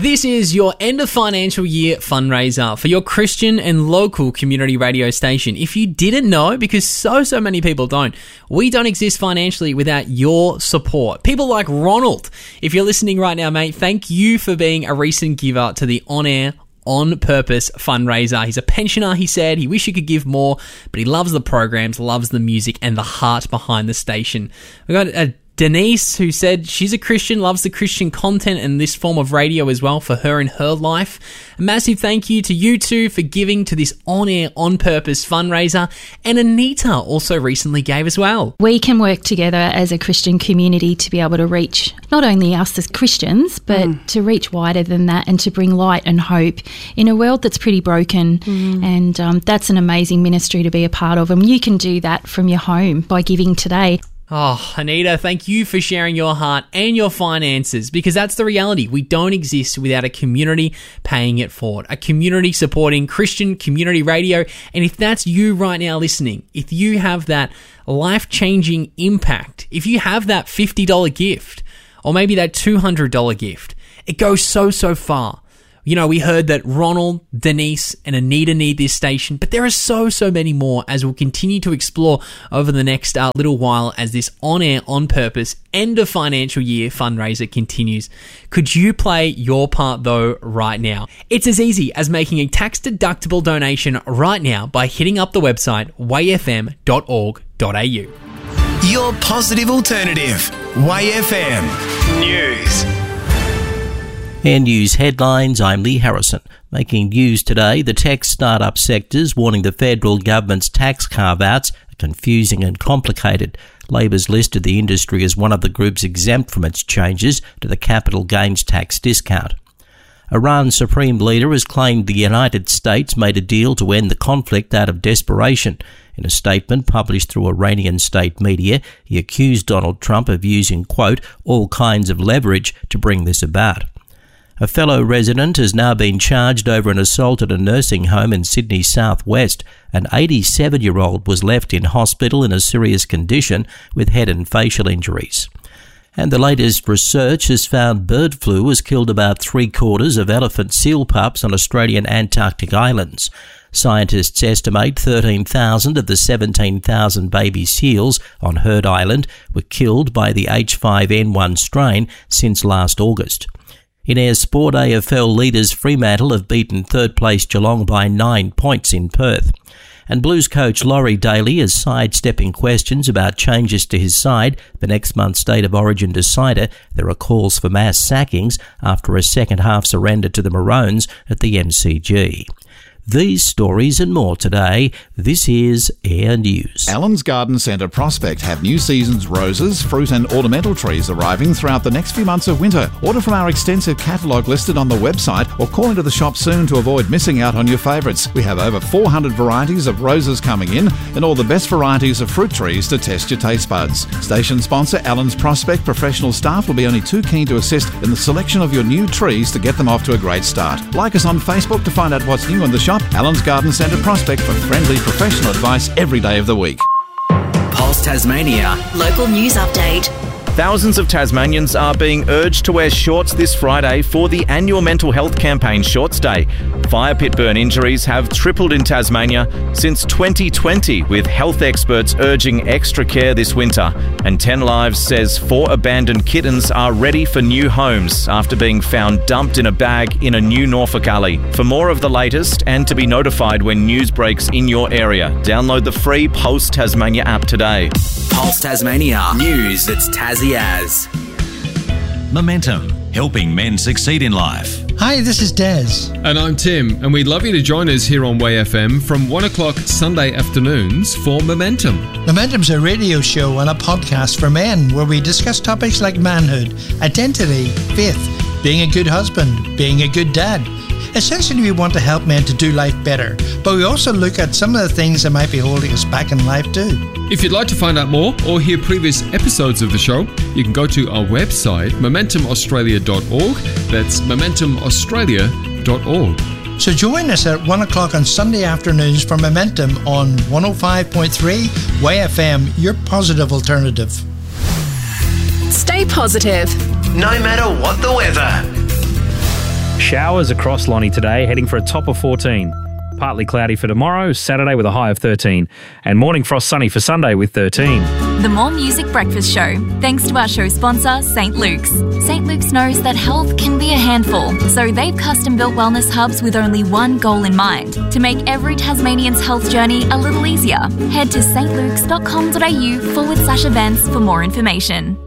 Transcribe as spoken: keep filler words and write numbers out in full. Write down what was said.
This is your end of financial year fundraiser for your Christian and local community radio station. If you didn't know, because so, so many people don't, we don't exist financially without your support. People like Ronald. If you're listening right now, mate, thank you for being a recent giver to the On-Air On Purpose fundraiser. He's a pensioner, he said. He wish he could give more, but he loves the programs, loves the music, and the heart behind the station. We've got a Denise, who said she's a Christian, loves the Christian content and this form of radio as well for her in her life. A massive thank you to you two for giving to this On-Air On Purpose fundraiser. And Anita also recently gave as well. We can work together as a Christian community to be able to reach not only us as Christians, but mm. to reach wider than that and to bring light and hope in a world that's pretty broken. Mm. And um, that's an amazing ministry to be a part of. And you can do that from your home by giving today. Oh, Anita, thank you for sharing your heart and your finances, because that's the reality. We don't exist without a community paying it forward, a community supporting Christian community radio. And if that's you right now listening, if you have that life-changing impact, if you have that fifty dollars gift or maybe that two hundred dollars gift, it goes so, so far. You know, we heard that Ronald, Denise, and Anita need this station, but there are so, so many more as we'll continue to explore over the next uh, little while as this On-Air On Purpose end of financial year fundraiser continues. Could you play your part though right now? It's as easy as making a tax-deductible donation right now by hitting up the website way f m dot org dot a u. Your positive alternative, Way F M News. And news headlines, I'm Lee Harrison. Making news today, the tech startup sectors warning the federal government's tax carve-outs are confusing and complicated. Labor's listed the industry as one of the groups exempt from its changes to the capital gains tax discount. Iran's supreme leader has claimed the United States made a deal to end the conflict out of desperation. In a statement published through Iranian state media, he accused Donald Trump of using, quote, all kinds of leverage to bring this about. A fellow resident has now been charged over an assault at a nursing home in Sydney's southwest. An eighty-seven-year-old was left in hospital in a serious condition with head and facial injuries. And the latest research has found bird flu has killed about three-quarters of elephant seal pups on Australian Antarctic islands. Scientists estimate thirteen thousand of the seventeen thousand baby seals on Heard Island were killed by the H five N one strain since last August. In Air Sport, A F L leaders Fremantle have beaten third-place Geelong by nine points in Perth. And Blues coach Laurie Daly is sidestepping questions about changes to his side. The next month's State of Origin decider, there are calls for mass sackings after a second-half surrender to the Maroons at the M C G. These stories and more today. This is Air News. Allen's Garden Centre Prospect have new season's roses, fruit and ornamental trees arriving throughout the next few months of winter. Order from our extensive catalogue listed on the website or call into the shop soon to avoid missing out on your favourites. We have over four hundred varieties of roses coming in and all the best varieties of fruit trees to test your taste buds. Station sponsor Allen's Prospect professional staff will be only too keen to assist in the selection of your new trees to get them off to a great start. Like us on Facebook to find out what's new in the shop. Allen's Garden Centre Prospect for friendly professional advice every day of the week. Pulse Tasmania. Local news update. Thousands of Tasmanians are being urged to wear shorts this Friday for the annual mental health campaign Shorts Day. Fire pit burn injuries have tripled in Tasmania since twenty twenty, with health experts urging extra care this winter. And ten Lives says four abandoned kittens are ready for new homes after being found dumped in a bag in a new Norfolk alley. For more of the latest and to be notified when news breaks in your area, download the free Pulse Tasmania app today. Pulse Tasmania. News that's Tassie as. Momentum, helping men succeed in life. Hi, this is Des. And I'm Tim, and we'd love you to join us here on Way F M from one o'clock Sunday afternoons for Momentum. Momentum's a radio show and a podcast for men where we discuss topics like manhood, identity, faith, being a good husband, being a good dad. Essentially, we want to help men to do life better, but we also look at some of the things that might be holding us back in life too. If you'd like to find out more or hear previous episodes of the show, you can go to our website, momentum australia dot org. That's momentum australia dot org. So join us at one o'clock on Sunday afternoons for Momentum on one oh five point three Way F M, your positive alternative. Stay positive. No matter what the weather. Showers across Lonnie today, heading for a top of fourteen. Partly cloudy for tomorrow, Saturday with a high of thirteen. And morning frost sunny for Sunday with thirteen. The More Music Breakfast Show, thanks to our show sponsor, Saint Luke's. Saint Luke's knows that health can be a handful, so they've custom-built wellness hubs with only one goal in mind, to make every Tasmanian's health journey a little easier. Head to stlukes.com.au forward slash events for more information.